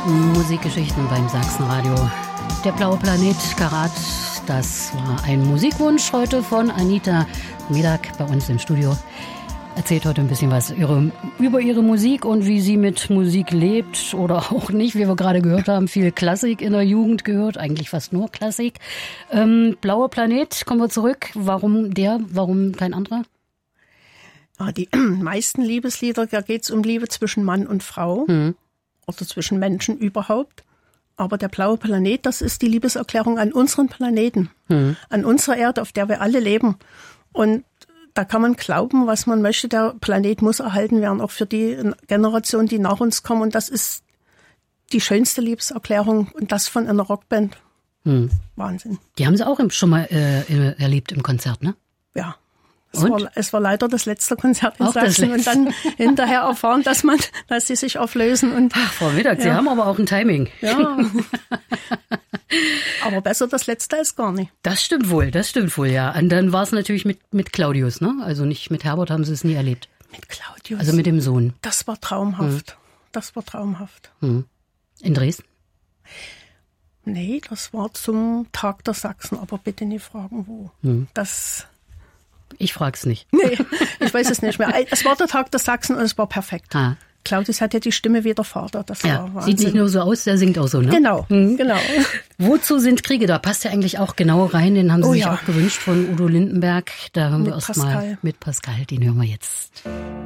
Musikgeschichten beim Sachsenradio. Der blaue Planet, Karat, das war ein Musikwunsch heute von Anita Medak bei uns im Studio. Erzählt heute ein bisschen was über ihre Musik und wie sie mit Musik lebt oder auch nicht. Wie wir gerade gehört haben, viel Klassik in der Jugend gehört, eigentlich fast nur Klassik. Blauer Planet, kommen wir zurück. Warum der, warum kein anderer? Die meisten Liebeslieder, da geht es um Liebe zwischen Mann und Frau oder zwischen Menschen überhaupt. Aber der blaue Planet, das ist die Liebeserklärung an unseren Planeten, an unserer Erde, auf der wir alle leben. Und da kann man glauben, was man möchte. Der Planet muss erhalten werden, auch für die Generation, die nach uns kommen. Und das ist die schönste Liebeserklärung und das von einer Rockband. Wahnsinn. Die haben Sie auch schon mal erlebt im Konzert, ne? Ja. Es war leider das letzte Konzert in Sachsen und dann hinterher erfahren, dass sie sich auflösen. Und, ach, Frau Medak, Sie haben aber auch ein Timing. Ja. Aber besser das letzte als gar nicht. Das stimmt wohl, ja. Und dann war es natürlich mit Claudius, ne? Also nicht mit Herbert haben Sie es nie erlebt. Mit Claudius? Also mit dem Sohn. Das war traumhaft. In Dresden? Nee, das war zum Tag der Sachsen, aber bitte nicht fragen, wo. Ich frag's nicht. Nee, ich weiß es nicht mehr. Es war der Tag der Sachsen und es war perfekt. Claudius hatte die Stimme wie der Vater. Das war Wahnsinn. Sieht nicht nur so aus, der singt auch so, ne? Genau, genau. Wozu sind Kriege? Da passt ja eigentlich auch genau rein. Den haben Sie sich auch gewünscht von Udo Lindenberg. Da hören wir erst mal mit Pascal. Den hören wir jetzt.